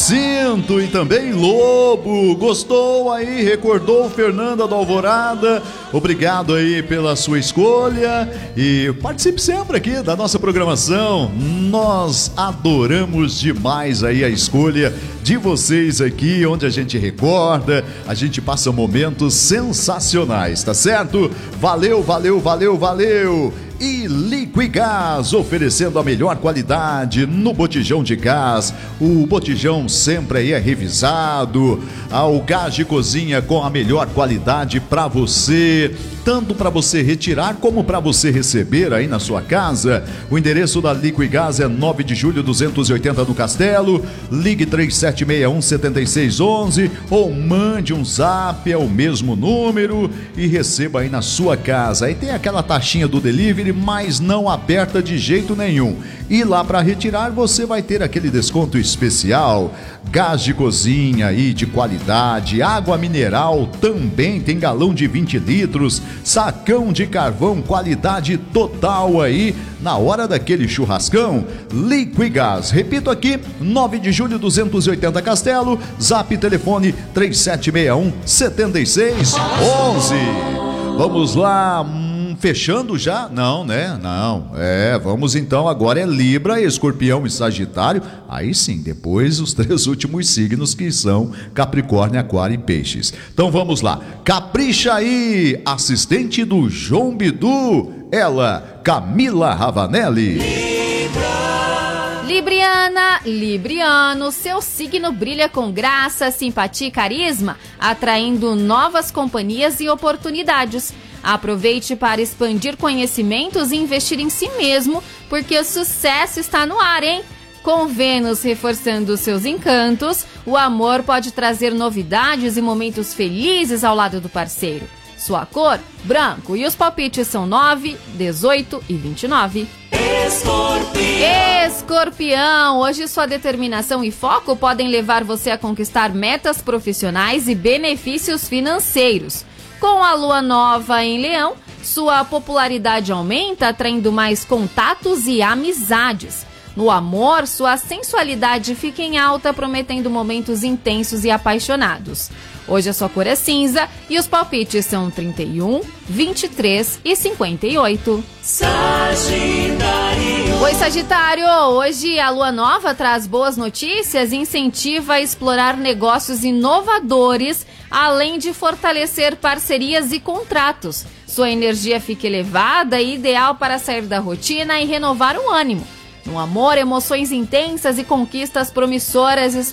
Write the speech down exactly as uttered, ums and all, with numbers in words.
Jacinto e também Lobo. Gostou aí? Recordou Fernanda do Alvorada? Obrigado aí pela sua escolha e participe sempre aqui da nossa programação. Nós adoramos demais aí a escolha de vocês aqui, onde a gente recorda, a gente passa momentos sensacionais, tá certo? Valeu, valeu, valeu, valeu! E Liquigás, oferecendo a melhor qualidade no botijão de gás. O botijão sempre aí é revisado. O gás de cozinha com a melhor qualidade para você, tanto para você retirar como para você receber aí na sua casa. O endereço da Liquigás é nove de julho duzentos e oitenta no Castelo. Ligue três sete seis um sete seis um um ou mande um zap, é o mesmo número, e receba aí na sua casa. Aí tem aquela taxinha do delivery, mas não aperta de jeito nenhum. E lá para retirar você vai ter aquele desconto especial. Gás de cozinha aí de qualidade, água mineral também tem galão de vinte litros, sacão de carvão, qualidade total aí na hora daquele churrascão. Liquigás, repito aqui, nove de julho duzentos e oitenta Castelo, zap telefone três sete seis um sete seis um um. Vamos lá, fechando já? Não, né? Não. É, vamos então, agora é Libra, Escorpião e Sagitário. Aí sim, depois os três últimos signos que são Capricórnio, Aquário e Peixes. Então vamos lá. Capricha aí, assistente do João Bidu, ela, Camila Ravanelli. Libriana, Libriano, seu signo brilha com graça, simpatia e carisma, atraindo novas companhias e oportunidades. Aproveite para expandir conhecimentos e investir em si mesmo, porque o sucesso está no ar, hein? Com Vênus reforçando seus encantos, o amor pode trazer novidades e momentos felizes ao lado do parceiro. Sua cor, branco, e os palpites são nove, dezoito e vinte e nove. Escorpião. Escorpião, hoje sua determinação e foco podem levar você a conquistar metas profissionais e benefícios financeiros. Com a lua nova em Leão, sua popularidade aumenta, atraindo mais contatos e amizades. No amor, sua sensualidade fica em alta, prometendo momentos intensos e apaixonados. Hoje a sua cor é cinza e os palpites são trinta e um, vinte e três e cinquenta e oito. Sagitário. Oi, Sagitário! Hoje a lua nova traz boas notícias e incentiva a explorar negócios inovadores, além de fortalecer parcerias e contratos. Sua energia fica elevada e ideal para sair da rotina e renovar o ânimo. No amor, emoções intensas e conquistas promissoras